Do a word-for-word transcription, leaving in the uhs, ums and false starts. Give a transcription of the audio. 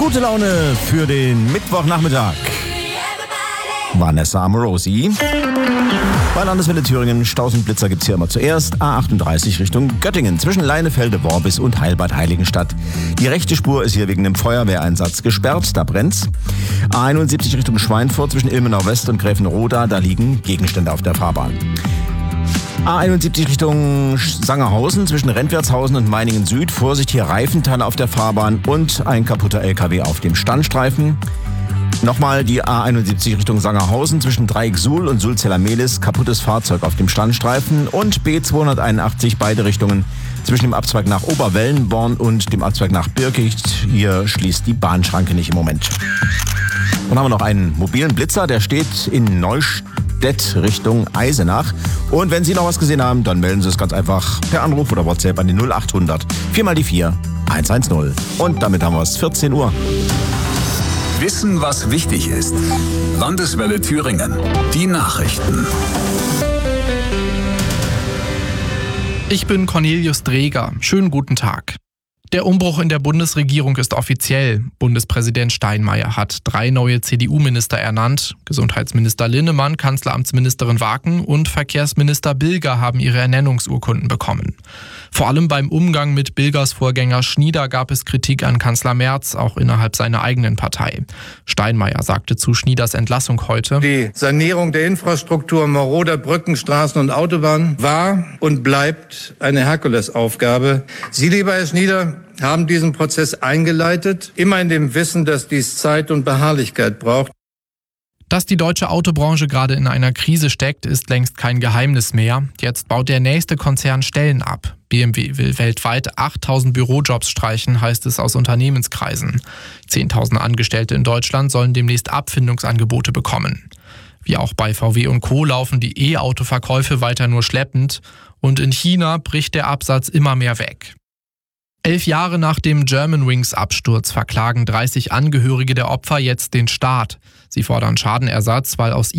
Gute Laune für den Mittwochnachmittag. Vanessa Amorosi. Bei Landeswelle Thüringen, Staus und Blitzer gibt's hier immer zuerst. A achtunddreißig Richtung Göttingen, zwischen Leinefelde, Worbis und Heilbad Heiligenstadt. Die rechte Spur ist hier wegen dem Feuerwehreinsatz gesperrt, da brennt's. A einundsiebzig Richtung Schweinfurt, zwischen Ilmenau West und Gräfenroda, da liegen Gegenstände auf der Fahrbahn. A einundsiebzig Richtung Sangerhausen, zwischen Rentwertshausen und Meiningen Süd. Vorsicht, hier Reifentanne auf der Fahrbahn und ein kaputter L K W auf dem Standstreifen. Nochmal die A einundsiebzig Richtung Sangerhausen, zwischen Dreieck-Suhl und Sulzeller-Mehlis, kaputtes Fahrzeug auf dem Standstreifen. Und B zweihunderteinundachtzig, beide Richtungen, zwischen dem Abzweig nach Oberwellenborn und dem Abzweig nach Birkicht. Hier schließt die Bahnschranke nicht im Moment. Dann haben wir noch einen mobilen Blitzer, der steht in Neustädt Richtung Eisenach. Und wenn Sie noch was gesehen haben, dann melden Sie es ganz einfach per Anruf oder WhatsApp an die null achthundert vier mal die vier eins eins null. Und damit haben wir es vierzehn Uhr. Wissen, was wichtig ist. Landeswelle Thüringen. Die Nachrichten. Ich bin Cornelius Dreger. Schönen guten Tag. Der Umbruch in der Bundesregierung ist offiziell. Bundespräsident Steinmeier hat drei neue C D U-Minister ernannt. Gesundheitsminister Linnemann, Kanzleramtsministerin Waken und Verkehrsminister Bilger haben ihre Ernennungsurkunden bekommen. Vor allem beim Umgang mit Bilgers Vorgänger Schnieder gab es Kritik an Kanzler Merz, auch innerhalb seiner eigenen Partei. Steinmeier sagte zu Schnieders Entlassung heute: Die Sanierung der Infrastruktur maroder Brücken, Straßen und Autobahnen war und bleibt eine Herkulesaufgabe. Sie, lieber Herr Schnieder, haben diesen Prozess eingeleitet, immer in dem Wissen, dass dies Zeit und Beharrlichkeit braucht. Dass die deutsche Autobranche gerade in einer Krise steckt, ist längst kein Geheimnis mehr. Jetzt baut der nächste Konzern Stellen ab. B M W will weltweit achttausend Bürojobs streichen, heißt es aus Unternehmenskreisen. zehntausend Angestellte in Deutschland sollen demnächst Abfindungsangebote bekommen. Wie auch bei V W und Co. laufen die E-Auto-Verkäufe weiter nur schleppend. Und in China bricht der Absatz immer mehr weg. Elf Jahre nach dem Germanwings-Absturz verklagen dreißig Angehörige der Opfer jetzt den Staat. Sie fordern Schadenersatz, weil aus